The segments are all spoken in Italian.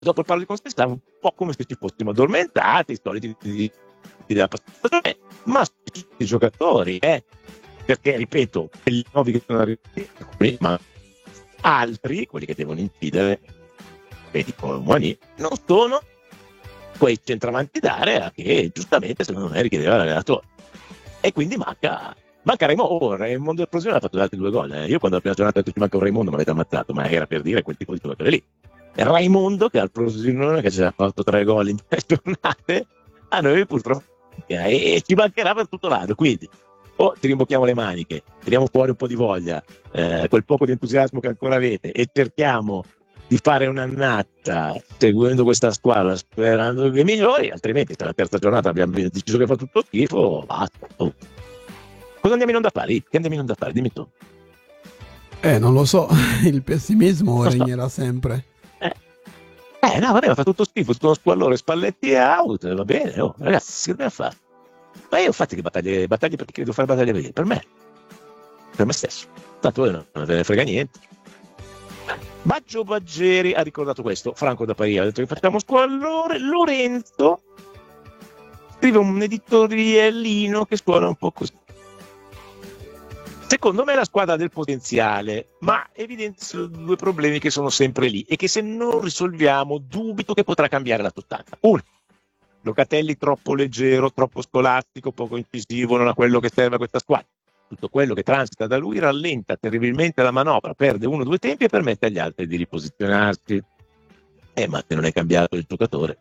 dopo il palo di Constantino, un po' come se ci fossimo addormentati, soliti della stagione, ma tutti i giocatori, perché ripeto, quelli nuovi che sono arrivati, ma altri, quelli che devono incidere, vedi come non sono quei centravanti d'area che giustamente secondo me richiedeva l'allenatore, e quindi manca Raimondo. Raimondo del Frosinone ha fatto altri 2 gol. Io quando la prima giornata ho detto ci manca un Raimondo mi avete ammazzato, ma era per dire quel tipo di giocatore lì. Raimondo che al Frosinone che ci ha fatto 3 gol in 3 giornate, a noi purtroppo e ci mancherà per tutto l'anno, quindi o ti rimbocchiamo le maniche, tiriamo fuori un po' di voglia, quel poco di entusiasmo che ancora avete, e cerchiamo di fare un'annata seguendo questa squadra sperando che migliori, altrimenti se la terza giornata abbiamo deciso che fa tutto schifo, basta. Cosa andiamo in onda a fare? Che andiamo in onda a fare? Dimmi tu. Non lo so, il pessimismo regnerà sempre. No, vabbè, fa tutto schifo, tutto uno squallore, Spalletti è out, va bene, ragazzi, che dobbiamo fare? Ma io infatti che battaglie perché devo fare battaglie per me stesso, tanto non ve ne frega niente. Baggio Baggeri ha ricordato questo, Franco da Pavia ha detto che facciamo squallore, Lorenzo scrive un editorialino che suona un po' così. Secondo me la squadra ha del potenziale, ma evidenzio 2 problemi che sono sempre lì e che se non risolviamo dubito che potrà cambiare la sostanza. 1. Locatelli troppo leggero, troppo scolastico, poco incisivo, non ha quello che serve a questa squadra. Tutto quello che transita da lui rallenta terribilmente la manovra, perde 1 o 2 tempi e permette agli altri di riposizionarsi. Ma se non è cambiato il giocatore,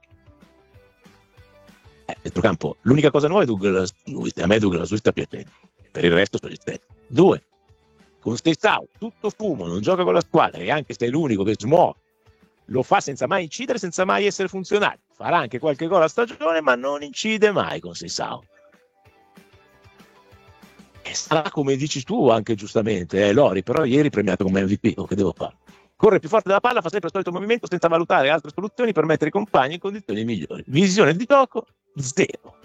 centrocampo, l'unica cosa nuova è Douglas Luiz. A me Douglas Luiz sta piacendo, per il resto sono gli stessi. 2. Con Stesau tutto fumo, non gioca con la squadra, e anche se è l'unico che smuove, lo fa senza mai incidere, senza mai essere funzionale. Farà anche qualche gol a stagione, ma non incide mai con Stesau. E sarà, come dici tu anche giustamente, Lori, però ieri premiato come MVP, che devo fare? Corre più forte della palla, fa sempre il solito movimento senza valutare altre soluzioni per mettere i compagni in condizioni migliori. Visione di gioco 0.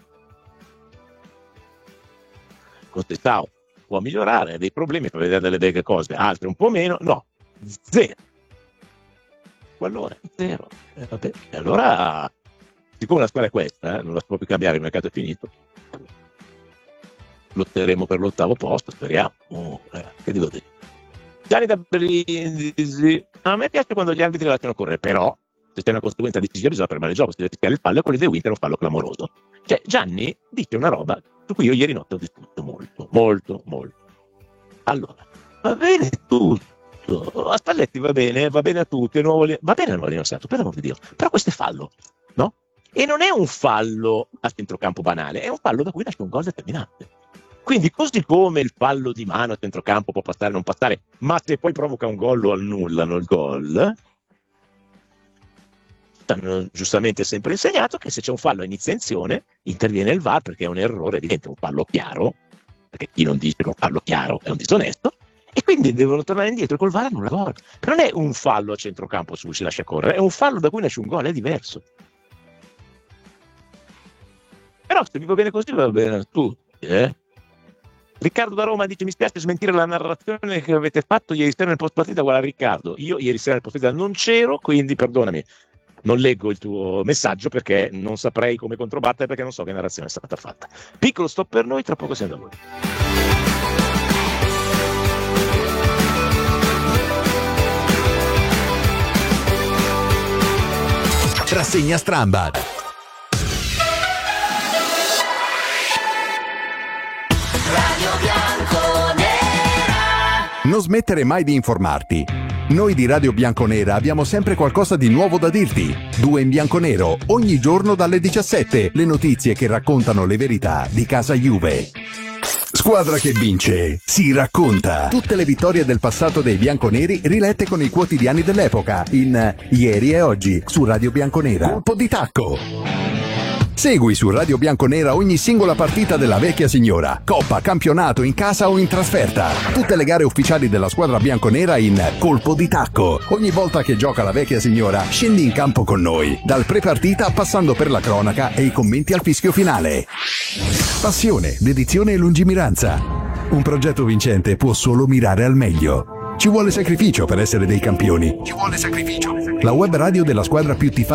Con Stesau può migliorare, ha dei problemi per vedere delle belle cose, altre un po' meno, no, 0. Allora 0. Vabbè. E allora, siccome la squadra è questa, non la si può più cambiare, il mercato è finito, lotteremo per l'8° posto, speriamo. Che devo dire? Gianni da Brindisi, a me piace quando gli arbitri lasciano correre, però se c'è una conseguenza decisiva bisogna fermare il gioco, si deve tirare il fallo, e quelli del Winter è un fallo clamoroso. Cioè Gianni dice una roba su cui io ieri notte ho discusso molto. Allora, va bene tutto, a Spalletti va bene a tutti, va bene il nuovo Santo, per l'amor di Dio, però questo è fallo, no? E non è un fallo a centrocampo banale, è un fallo da cui nasce un gol determinante. Quindi così come il fallo di mano a centrocampo può passare o non passare, ma se poi provoca un gol lo annullano il gol, hanno giustamente sempre insegnato che se c'è un fallo a inizio azione interviene il VAR, perché è un errore evidente, un fallo chiaro, perché chi non dice che un fallo chiaro è un disonesto, e quindi devono tornare indietro col VAR annulla gol. Però non è un fallo a centrocampo su cui si lascia correre, è un fallo da cui nasce un gol, è diverso. Però se vi va bene così va bene a tutti, Riccardo da Roma dice: mi spiace smentire la narrazione che avete fatto ieri sera nel post partita. Guarda Riccardo, io ieri sera nel post partita non c'ero, quindi perdonami, non leggo il tuo messaggio perché non saprei come controbattere, perché non so che narrazione è stata fatta. Piccolo stop per noi, tra poco siamo da voi. Rassegna Strambad. Non smettere mai di informarti. Noi di Radio Bianconera abbiamo sempre qualcosa di nuovo da dirti. 2 in bianco-nero, ogni giorno dalle 17. Le notizie che raccontano le verità di casa Juve. Squadra che vince si racconta. Tutte le vittorie del passato dei bianconeri rilette con i quotidiani dell'epoca in Ieri e Oggi su Radio Bianconera. Colpo di tacco. Segui su Radio Bianconera ogni singola partita della vecchia signora, coppa, campionato, in casa o in trasferta. Tutte le gare ufficiali della squadra bianconera in Colpo di tacco. Ogni volta che gioca la vecchia signora, scendi in campo con noi, dal pre-partita passando per la cronaca e i commenti al fischio finale. Passione, dedizione e lungimiranza. Un progetto vincente può solo mirare al meglio. Ci vuole sacrificio per essere dei campioni. Ci vuole sacrificio. La web radio della squadra più tifata